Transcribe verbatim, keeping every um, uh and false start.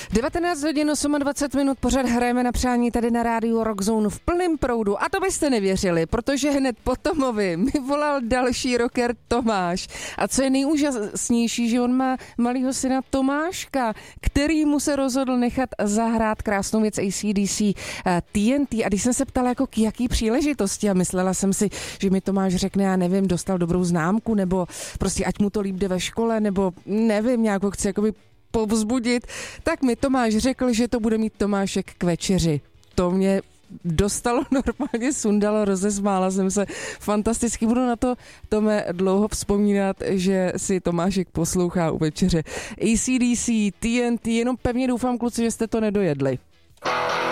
devatenáct hodin dvacet osm minut, pořád hrajeme na přání tady na rádiu Rockzone v plném proudu. A to byste nevěřili, protože hned po Tomovi mi volal další rocker Tomáš. A co je nejúžasnější, že on má malýho syna Tomáška, který mu se rozhodl nechat zahrát krásnou věc A C D C T N T. A když jsem se ptala, jako k jaký příležitosti, a myslela jsem si, že mi Tomáš řekne, já nevím, dostal dobrou známku, nebo prostě ať mu to líp jde ve škole, nebo nevím, nějak ho chci jakoby povzbudit, tak mi Tomáš řekl, že to bude mít Tomášek k večeři. To mě dostalo normálně, sundalo, rozesmála jsem se. Fantasticky, budu na to, Tome, dlouho vzpomínat, že si Tomášek poslouchá u večeře. A C D C, T N T, jenom pevně doufám, kluci, že jste to nedojedli.